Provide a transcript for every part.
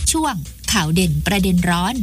ช่วงข่าวเด่นประเด็นร้อน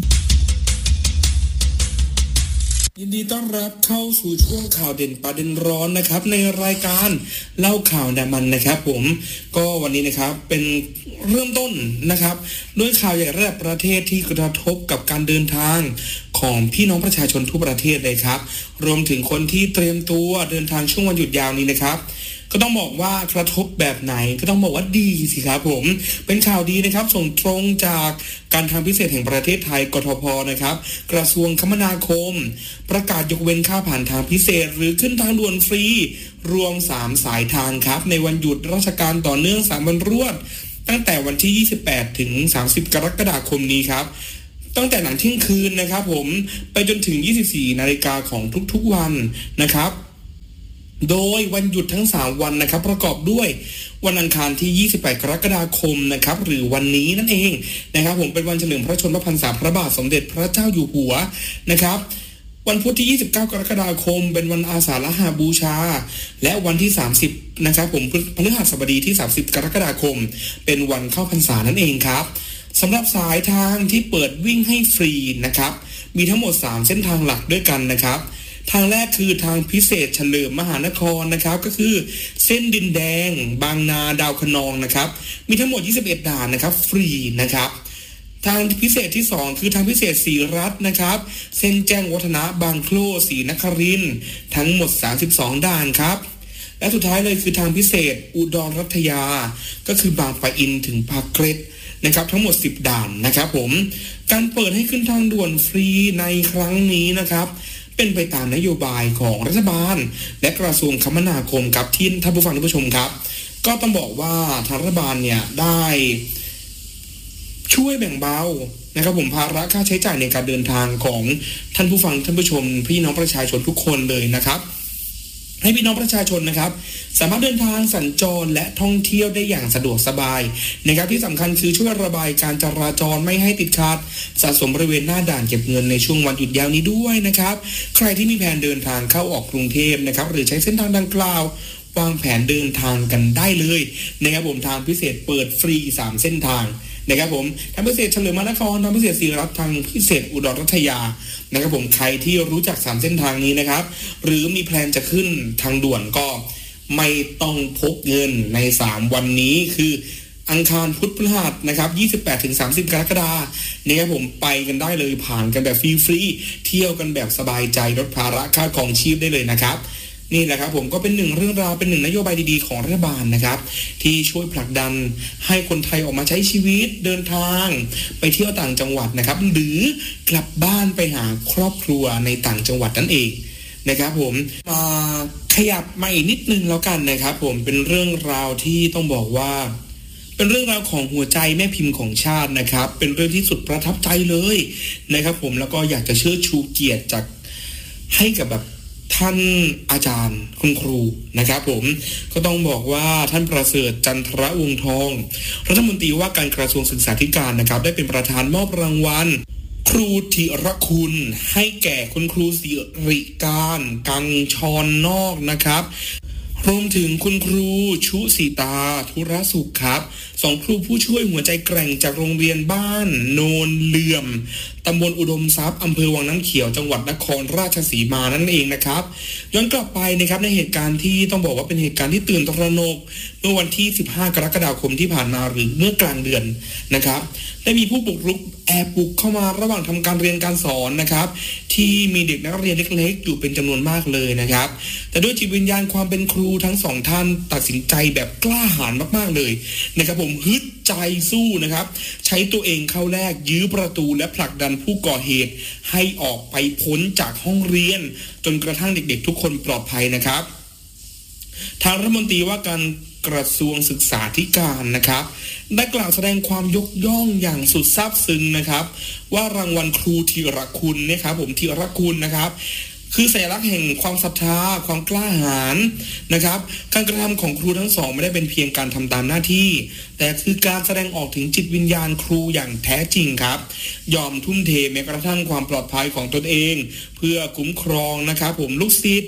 ยินดีต้อนรับเข้าสู่ช่วงข่าวเด่นประเด็นร้อนนะครับในรายการเล่าข่าวแนมันนะครับผมก็วันนี้นะครับเป็นเริ่มต้นนะครับด้วยข่าวใหญ่ระดับประเทศที่กระทบกับการเดินทางของพี่น้องประชาชนทั่วประเทศเลยครับรวมถึงคนที่เตรียมตัวเดินทางช่วงวันหยุดยาวนี้นะครับก็ต้องบอกว่ากระทบแบบไหนก็ต้องบอกว่าดีสิครับผมเป็นข่าวดีนะครับส่งตรงจากการทางพิเศษแห่งประเทศไทยกทพนะครับกระทรวงคมนาคมประกาศยกเว้นค่าผ่านทางพิเศษหรือขึ้นทางด่วนฟรีรวม3สายทางครับในวันหยุดราชการต่อเนื่อง3วันรวดตั้งแต่วันที่28ถึง30กรกฎาคมนี้ครับตั้งแต่หลังเที่ยงคืนนะครับผมไปจนถึง 24 นาฬิกาของทุกๆวันนะครับโดยวันหยุดทั้ง3วันนะครับประกอบด้วยวันอังคารที่28กรกฎาคมนะครับหรือวันนี้นั่นเองนะครับผมเป็นวันเฉลิมพระชนมพรรษาพระบาทสมเด็จพระเจ้าอยู่หัวนะครับวันพุธที่29กรกฎาคมเป็นวันอาสาฬหบูชาและวันที่30นะครับผมพฤหัสบดีที่30กรกฎาคมเป็นวันเข้าพรรษานั่นเองครับสำหรับสายทางที่เปิดวิ่งให้ฟรีนะครับมีทั้งหมด3เส้นทางหลักด้วยกันนะครับทางแรกคือทางพิเศษเฉลิมมหานครนะครับก็คือเส้นดินแดงบางนาดาวคะนองนะครับมีทั้งหมด21ด่านนะครับฟรีนะครับทางพิเศษที่2คือทางพิเศษศรีรัตน์นะครับเส้นแจ้งวัฒนะบางโคลศรีนครินทร์ทั้งหมด32ด่านครับและสุดท้ายเลยคือทางพิเศษอุดรรัตยาก็คือบางปะอินถึงปากเกร็ดนะครับทั้งหมด10ด่านนะครับผมการเปิดให้ขึ้นทางด่วนฟรีในครั้งนี้นะครับเป็นไปตามนโยบายของรัฐบาลและกระทรวงคมนาคมครับที่ท่านผู้ฟังท่านผู้ชมครับก็ต้องบอกว่าทางรัฐบาลเนี่ยได้ช่วยแบ่งเบานะครับผมภาระค่าใช้จ่ายในการเดินทางของท่านผู้ฟังท่านผู้ชมพี่น้องประชาชนทุกคนเลยนะครับให้พี่น้องประชาชนนะครับสามารถเดินทางสัญจรและท่องเที่ยวได้อย่างสะดวกสบายนะครับที่สำคัญคือช่วยระบายการจราจรไม่ให้ติดขัดสะสมบริเวณหน้าด่านเก็บเงินในช่วงวันหยุดยาวนี้ด้วยนะครับใครที่มีแผนเดินทางเข้าออกกรุงเทพนะครับหรือใช้เส้นทางดังกล่าววางแผนเดินทางกันได้เลยนะครับผมทางพิเศษเปิดฟรี3เส้นทางนะครับผมทางพิเศษเฉลิมมหานครทางพิเศษศรีรัตน์ทางพิเศษอุดรรัตยานะครับผมใครที่รู้จัก3เส้นทางนี้นะครับหรือมีแพลนจะขึ้นทางด่วนก็ไม่ต้องพกเงินใน3วันนี้คืออังคารพุธพฤหัสนะครับ28ถึง30กรกฎาคมนะครับผมไปกันได้เลยผ่านกันแบบฟรีๆเที่ยวกันแบบสบายใจลดภาระค่าครองชีพได้เลยนะครับนี่แหละครับผมก็เป็นหนึ่งเรื่องราวเป็นหนึ่งนโยบายดีๆของรัฐบาลนะครับที่ช่วยผลักดันให้คนไทยออกมาใช้ชีวิตเดินทางไปเที่ยวต่างจังหวัดนะครับหรือกลับบ้านไปหาครอบครัวในต่างจังหวัดนั่นเองนะครับผมมาขยับมาอีกนิดนึงแล้วกันนะครับผมเป็นเรื่องราวที่ต้องบอกว่าเป็นเรื่องราวของหัวใจแม่พิมพ์ของชาตินะครับเป็นเรื่องที่สุดประทับใจเลยนะครับผมแล้วก็อยากจะเชิดชูเกียรติจากให้กับแบบท่านอาจารย์คุณครูนะครับผมก็ต้องบอกว่าท่านประเสริฐจันทรวงศ์ทองรัฐมนตรีว่าการกระทรวงศึกษาธิการนะครับได้เป็นประธานมอบรางวัลครูธีรคุณให้แก่คุณครูสิริการกังชรนอกนะครับรวมถึงคุณครูชุสีตาธุรสุขครับ2ครูผู้ช่วยหัวใจแกร่งจากโรงเรียนบ้านโนนเลื่อมตำบลอุดมทรัพย์อำเภอวังน้ำเขียวจังหวัดนครราชสีมานั่นเองนะครับย้อนกลับไปนะครับในเหตุการณ์ที่ต้องบอกว่าเป็นเหตุการณ์ที่ตื่นตระหนกเมื่อวันที่15กรกฎาคมที่ผ่านมาหรือเมื่อกลางเดือนนะครับได้มีผู้บุกรุกแอบบุกเข้ามาระหว่างทำการเรียนการสอนนะครับที่มีเด็กนักเรียนเล็กๆอยู่เป็นจำนวนมากเลยนะครับแต่ด้วยจิตวิญญาณความเป็นครูทั้ง2ท่านตัดสินใจแบบกล้าหาญมากๆเลยนะครับผมฮึดใจสู้นะครับใช้ตัวเองเข้าแลกยื้อประตูและผลักดันผู้ก่อเหตุให้ออกไปพ้นจากห้องเรียนจนกระทั่งเด็กๆทุกคนปลอดภัยนะครับทางรัฐมนตรีว่าการกระทรวงศึกษาธิการนะครับได้กล่าวแสดงความยกย่องอย่างสุดซาบซึ้งนะครับว่ารางวัลครูธีรคุณนะครับผมธีรคุณนะครับคือสัญลักษณ์แห่งความศรัทธาความกล้าหาญนะครับการกระทำของครูทั้งสองไม่ได้เป็นเพียงการทำตามหน้าที่แต่คือการแสดงออกถึงจิตวิญญาณครูอย่างแท้จริงครับยอมทุ่มเทแม้กระทั่งความปลอดภัยของตนเองเพื่อคุ้มครองนะครับผมลูกศิษย์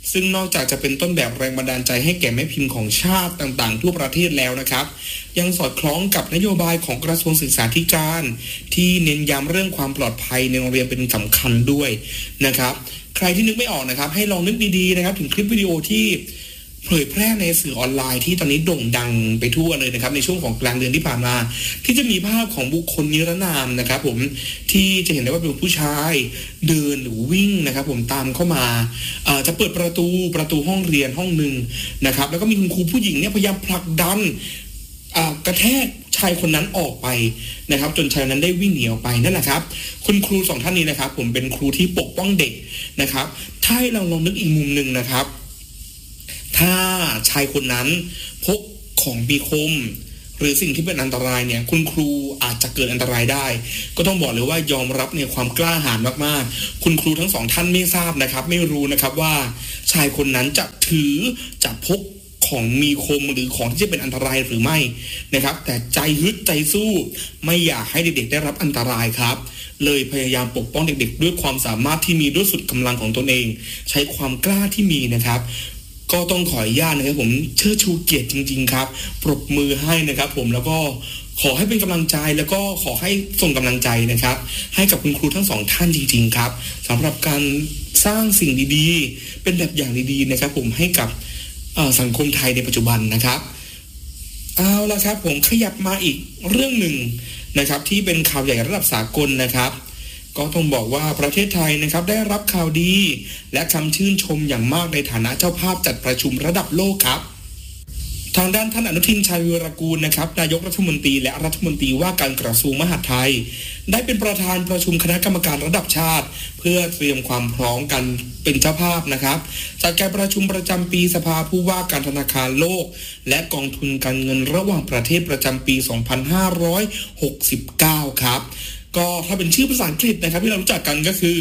ซึ่งนอกจากจะเป็นต้นแบบแรงบันดาลใจให้แก่แม่พิมพ์ของชาติต่างๆทั่วประเทศแล้วนะครับยังสอดคล้องกับนโยบายของกระทรวงศึกษาธิการที่เน้นย้ำเรื่องความปลอดภัยในโรงเรียนเป็นสำคัญด้วยนะครับใครที่นึกไม่ออกนะครับให้ลองนึกดีๆนะครับถึงคลิปวิดีโอที่เผยแพร่ในสื่อออนไลน์ที่ตอนนี้โด่งดังไปทั่วเลยนะครับในช่วงของกลางเดือนที่ผ่านมาที่จะมีภาพของบุคคลนิรนามนะครับผมที่จะเห็นได้ว่าเป็นผู้ชายเดินหรือวิ่งนะครับผมตามเข้ามาจะเปิดประตูห้องเรียนห้องหนึ่งนะครับแล้วก็มีคุณครูผู้หญิงเนี่ยพยายามผลักดันกระแทกชายคนนั้นออกไปนะครับจนชายนั้นได้วิ่งหนีออกไปนั่นแหละครับคุณครูสองท่านนี้นะครับผมเป็นครูที่ปกป้องเด็กนะครับถ้าให้เราลองนึกอีกมุมหนึ่งนะครับถ้าชายคนนั้นพกของมีคมหรือสิ่งที่เป็นอันตรายเนี่ยคุณครูอาจจะเกิดอันตรายได้ก็ต้องบอกเลยว่ายอมรับในความกล้าหาญมากๆคุณครูทั้งสองท่านไม่ทราบนะครับไม่รู้นะครับว่าชายคนนั้นจะพกของมีคมหรือของที่จะเป็นอันตรายหรือไม่นะครับแต่ใจฮึดใจสู้ไม่อยากให้เด็กๆได้รับอันตรายครับเลยพยายามปกป้องเด็กๆด้วยความสามารถที่มีด้วยสุดกำลังของตนเองใช้ความกล้าที่มีนะครับก็ต้องขออนุญาตนะครับผมเชิดชูเกียรติจริงๆครับปรบมือให้นะครับผมแล้วก็ขอให้เป็นกำลังใจแล้วก็ขอให้ส่งกำลังใจนะครับให้กับคุณครูทั้งสองท่านจริงๆครับสำหรับการสร้างสิ่งดีๆเป็นแบบอย่างดีๆนะครับผมให้กับสังคมไทยในปัจจุบันนะครับเอาละครับผมขยับมาอีกเรื่องหนึ่งนะครับที่เป็นข่าวใหญ่ระดับสากลนะครับก็ต้องบอกว่าประเทศไทยนะครับได้รับข่าวดีและคำชื่นชมอย่างมากในฐานะเจ้าภาพจัดประชุมระดับโลกครับทางด้านท่านอนุทินชาญวีรกูลนะครับนายกรัฐมนตรีและรัฐมนตรีว่าการกระทรวงมหาดไทยได้เป็นประธานประชุมคณะกรรมการระดับชาติเพื่อเตรียมความพร้อมกันเป็นเจ้าภาพนะครับจัดการประชุมประจำปีสภาผู้ว่าการธนาคารโลกและกองทุนการเงินระหว่างประเทศประจำปี 2569 ครับก็ถ้าเป็นชื่อภาษาอังกฤษนะครับที่เรารู้จักกันก็คือ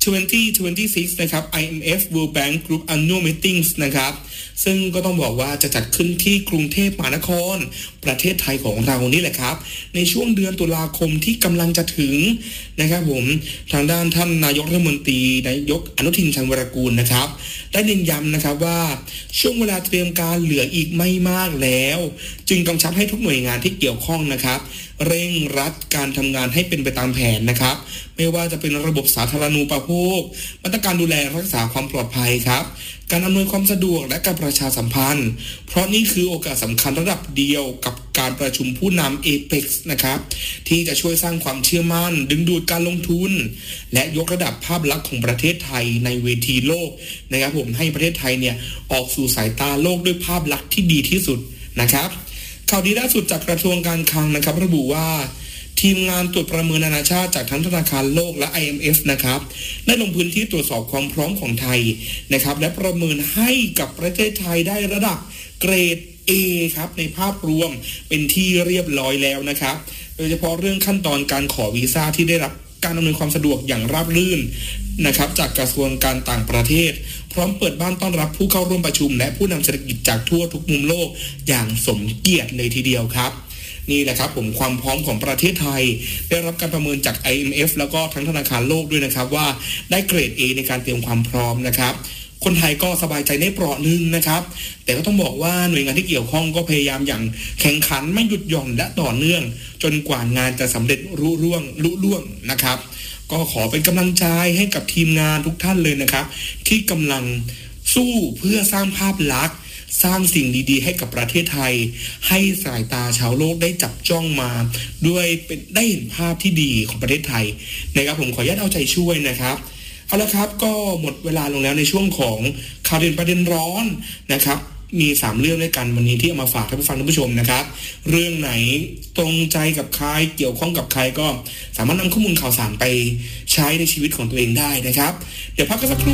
2026 นะครับ IMF World Bank Group Annual Meetings นะครับซึ่งก็ต้องบอกว่าจะจัดขึ้นที่กรุงเทพมหานครประเทศไทยของเรานี่แหละครับในช่วงเดือนตุลาคมที่กำลังจะถึงนะครับผมทางด้านท่านนายกรัฐมนตรีนายกอนุทินชาญวีรกูลนะครับได้เน้นย้ำนะครับว่าช่วงเวลาเตรียมการเหลืออีกไม่มากแล้วจึงกำชับให้ทุกหน่วยงานที่เกี่ยวข้องนะครับเร่งรัดการทำงานให้เป็นไปตามแผนนะครับไม่ว่าจะเป็นระบบสาธารณูปโภคมาตรการดูแลรักษาความปลอดภัยครับการอำนวยความสะดวกและการประชาสัมพันธ์เพราะนี่คือโอกาสสำคัญระดับเดียวกับการประชุมผู้นำ APEC นะครับที่จะช่วยสร้างความเชื่อมั่นดึงดูดการลงทุนและยกระดับภาพลักษณ์ของประเทศไทยในเวทีโลกนะครับผมให้ประเทศไทยเนี่ยออกสู่สายตาโลกด้วยภาพลักษณ์ที่ดีที่สุดนะครับข่าวดีล่าสุดจากกระทรวงการคลังนะครับระบุว่าทีมงานตรวจประเมินนานาชาติจากทั้งธนาคารโลกและ IMF นะครับได้ลงพื้นที่ตรวจสอบความพร้อมของไทยนะครับและประเมินให้กับประเทศไทยได้ระดับเกรด A ครับในภาพรวมเป็นที่เรียบร้อยแล้วนะครับโดยเฉพาะเรื่องขั้นตอนการขอวีซ่าที่ได้รับการอำนวยความสะดวกอย่างราบรื่นนะครับจากกระทรวงการต่างประเทศพร้อมเปิดบ้านต้อนรับผู้เข้าร่วมประชุมและผู้นำเศรษฐกิจจากทั่วทุกมุมโลกอย่างสมเกียรติเลยทีเดียวครับนี่แหละครับผมความพร้อมของประเทศไทยได้รับการประเมินจาก IMF แล้วก็ทั้งธนาคารโลกด้วยนะครับว่าได้เกรด A ในการเตรียมความพร้อมนะครับคนไทยก็สบายใจได้เปราะนึงนะครับแต่ก็ต้องบอกว่าหน่วยงานที่เกี่ยวข้องก็พยายามอย่างแข่งขันไม่หยุดหย่อนและต่อเนื่องจนกว่างานจะสำเร็จลุล่วงนะครับก็ขอเป็นกำลังใจให้กับทีมงานทุกท่านเลยนะครับที่กำลังสู้เพื่อสร้างภาพลักษณ์สร้างสิ่งดีๆให้กับประเทศไทยให้สายตาชาวโลกได้จับจ้องมาด้วยเป็นได้เห็นภาพที่ดีของประเทศไทยนะครับผมขออนุญาตเอาใจช่วยนะครับเอาละครับก็หมดเวลาลงแล้วในช่วงของข่าวเด่นประเด็นร้อนนะครับมี3เรื่องด้วยกันวันนี้ที่เอามาฝากท่านผู้ฟังท่านผู้ชมนะครับเรื่องไหนตรงใจกับใครเกี่ยวข้องกับใครก็สามารถนำข้อมูลข่าวสารไปใช้ในชีวิตของตัวเองได้นะครับเดี๋ยวพักกันสักครู่